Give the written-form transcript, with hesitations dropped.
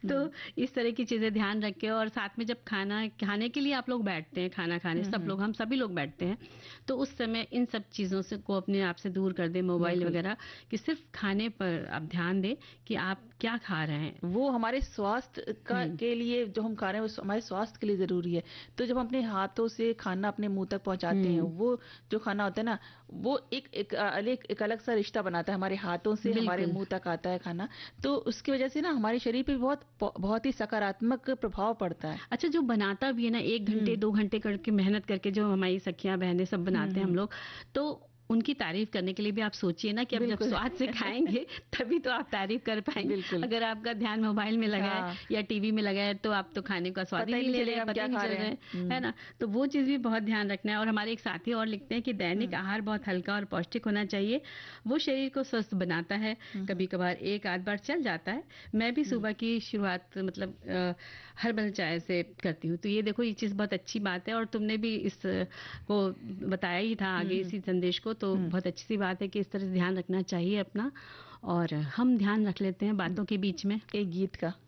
तो इस तरह की चीजें ध्यान रखें। और साथ में जब खाना खाने के लिए आप लोग बैठते हैं, खाना खाने सब लोग, हम सभी लोग बैठते हैं, तो उस समय इन सब चीजों से को अपने आप से दूर कर दें, मोबाइल वगैरह, कि सिर्फ खाने पर आप ध्यान दें कि आप क्या खा रहे हैं। वो हमारे स्वास्थ्य का के लिए जो हम खा रहे हैं वो हमारे स्वास्थ्य के लिए जरूरी है। तो जब हम अपने हाथों से खाना अपने मुंह तक पहुंचाते हैं, वो जो खाना होता है ना, वो एक अलग सा रिश्ता बनाता है, हमारे हाथों से हमारे मुंह तक आता है खाना। तो उसकी वजह से ना हमारे शरीर पे बहुत बहुत ही सकारात्मक प्रभाव पड़ता है। अच्छा, जो बनाता भी है ना, 1 घंटे 2 घंटे करके मेहनत करके जो हमारी सखियां बहनें सब बनाते हैं हम लोग, तो उनकी तारीफ करने के लिए भी आप सोचिए ना कि अब जब स्वाद से खाएंगे तभी तो आप तारीफ कर पाएंगे। अगर आपका ध्यान मोबाइल में लगा है या टीवी में लगा है तो आप तो खाने का स्वाद ही नहीं ले रहे हैं, पता ही नहीं चल रहे हैं, है ना। तो वो चीज भी बहुत ध्यान रखना है। और हमारे एक साथी और लिखते हैं कि दैनिक आहार बहुत हल्का और पौष्टिक होना चाहिए, वो शरीर को स्वस्थ बनाता है। कभी कभार एक आध बार चल जाता है। मैं भी सुबह की शुरुआत मतलब हर्बल चाय से करती हूँ। तो ये देखो, ये चीज बहुत अच्छी बात है और तुमने भी इस को बताया ही था आगे इसी संदेश को। तो बहुत अच्छी सी बात है कि इस तरह से ध्यान रखना चाहिए अपना। और हम ध्यान रख लेते हैं बातों के बीच में एक गीत का।